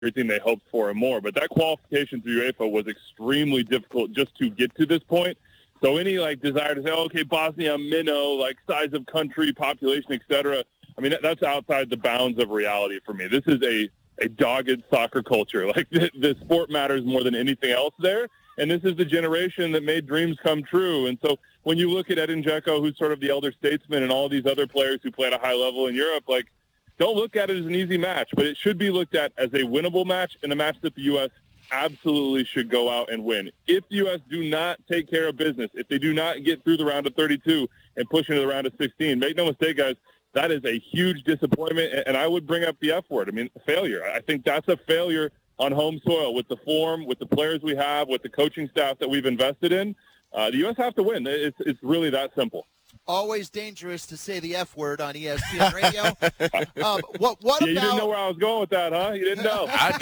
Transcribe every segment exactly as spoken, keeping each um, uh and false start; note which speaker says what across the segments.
Speaker 1: everything they hoped for and more. But that qualification to UEFA was extremely difficult just to get to this point. So any like desire to say, oh, okay, Bosnia, minnow, like size of country, population, et cetera, I mean, that's outside the bounds of reality for me. This is a, a dogged soccer culture. Like the, the sport matters more than anything else there. And this is the generation that made dreams come true. And so when you look at Edin Dzeko, who's sort of the elder statesman, and all these other players who play at a high level in Europe, like, don't look at it as an easy match, but it should be looked at as a winnable match and a match that the U S absolutely should go out and win. If the U S do not take care of business, if they do not get through the round of thirty-two and push into the round of sixteen, make no mistake, guys, that is a huge disappointment, and I would bring up the F word. I mean, failure. I think that's a failure on home soil with the form, with the players we have, with the coaching staff that we've invested in. Uh, the U S have to win. It's, it's really that simple.
Speaker 2: Always dangerous to say the F word on E S P N Radio. um, what what
Speaker 1: yeah,
Speaker 2: about?
Speaker 1: You didn't know where I was going with that, huh? You didn't know.
Speaker 3: I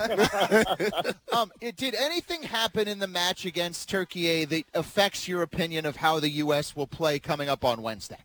Speaker 3: didn't.
Speaker 2: um, it, did anything happen in the match against Turkey that affects your opinion of how the U S will play coming up on Wednesday?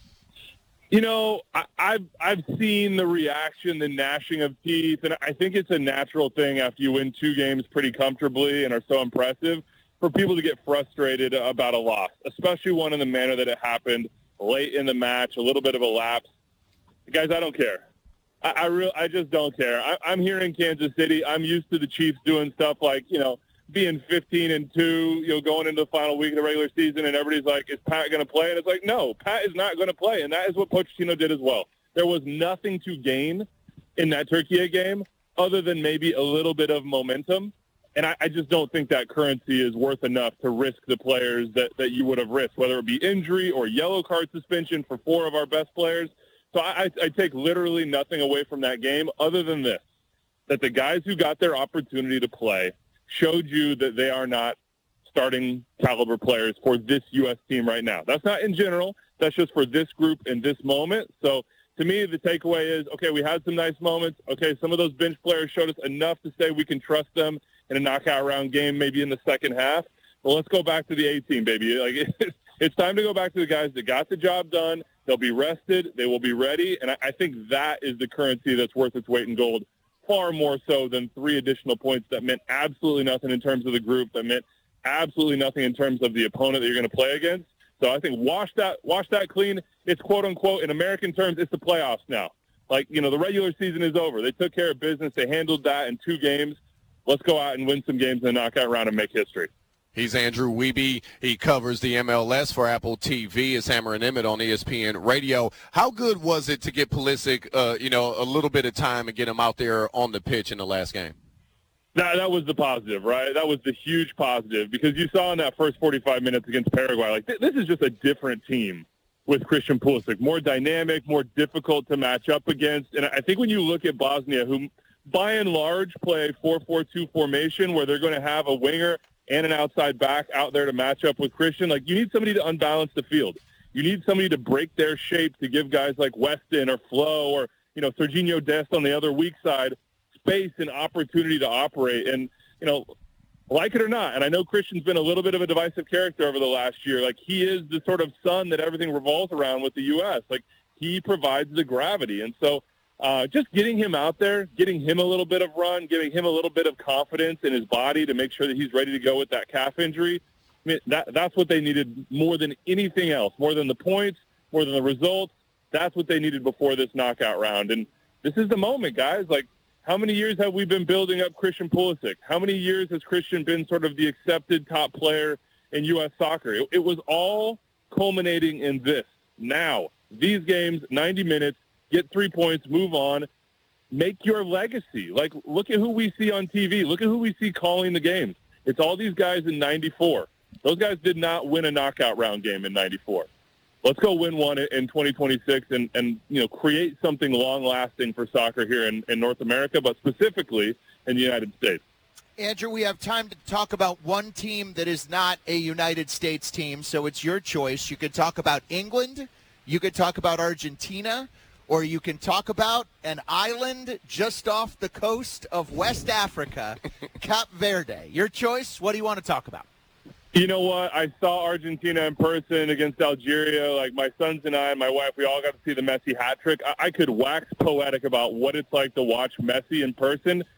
Speaker 1: You know, I, I've I've seen the reaction, the gnashing of teeth, and I think it's a natural thing after you win two games pretty comfortably and are so impressive, for people to get frustrated about a loss, especially one in the manner that it happened late in the match, a little bit of a lapse. Guys, I don't care. I I, re- I just don't care. I, I'm here in Kansas City. I'm used to the Chiefs doing stuff like, you know, being fifteen and two, you know, going into the final week of the regular season, and everybody's like, is Pat going to play? And it's like, no, Pat is not going to play, and that is what Pochettino did as well. There was nothing to gain in that Turkey game other than maybe a little bit of momentum. And I, I just don't think that currency is worth enough to risk the players that, that you would have risked, whether it be injury or yellow card suspension for four of our best players. So I, I take literally nothing away from that game other than this, that the guys who got their opportunity to play showed you that they are not starting caliber players for this U S team right now. That's not in general. That's just for this group in this moment. So to me, the takeaway is, okay, we had some nice moments. Okay, some of those bench players showed us enough to say we can trust them in a knockout round game, maybe in the second half. Well, let's go back to the A-team, baby. Like it's, it's time to go back to the guys that got the job done. They'll be rested. They will be ready. And I, I think that is the currency that's worth its weight in gold, far more so than three additional points that meant absolutely nothing in terms of the group, that meant absolutely nothing in terms of the opponent that you're going to play against. So I think wash that, wash that clean. It's quote unquote, in American terms, it's the playoffs now. Like, you know, the regular season is over. They took care of business. They handled that in two games. Let's go out and win some games in the knockout round and make history.
Speaker 3: He's Andrew Wiebe. He covers the M L S for Apple T V. It's Hammer and Emmett on E S P N Radio. How good was it to get Pulisic, uh, you know, a little bit of time and get him out there on the pitch in the last game?
Speaker 1: That, that was the positive, right? That was the huge positive, because you saw in that first forty-five minutes against Paraguay, like th- this is just a different team with Christian Pulisic, more dynamic, more difficult to match up against. And I think when you look at Bosnia, who by and large play a four four two formation where they're going to have a winger and an outside back out there to match up with Christian, like you need somebody to unbalance the field. You need somebody to break their shape, to give guys like Weston or Flo or, you know, Serginho Dest on the other weak side space and opportunity to operate. And, you know, like it or not, and I know Christian's been a little bit of a divisive character over the last year. Like, he is the sort of sun that everything revolves around with the U S. Like, he provides the gravity. And so uh, just getting him out there, getting him a little bit of run, giving him a little bit of confidence in his body to make sure that he's ready to go with that calf injury, I mean, that, that's what they needed more than anything else, more than the points, more than the results. That's what they needed before this knockout round. And this is the moment, guys. Like, how many years have we been building up Christian Pulisic? How many years has Christian been sort of the accepted top player in U S soccer? It, it was all culminating in this. Now, these games, ninety minutes, get three points, move on, make your legacy. Like, look at who we see on T V. Look at who we see calling the games. It's all these guys in ninety-four. Those guys did not win a knockout round game in ninety-four. Let's go win one in twenty twenty-six and, and you know, create something long-lasting for soccer here in, in North America, but specifically in the United States.
Speaker 2: Andrew, we have time to talk about one team that is not a United States team, so it's your choice. You could talk about England, you could talk about Argentina, or you can talk about an island just off the coast of West Africa, Cape Verde. Your choice. What do you want to talk about?
Speaker 1: You know what? I saw Argentina in person against Algeria. Like, my sons and I and my wife, we all got to see the Messi hat trick. I, I could wax poetic about what it's like to watch Messi in person.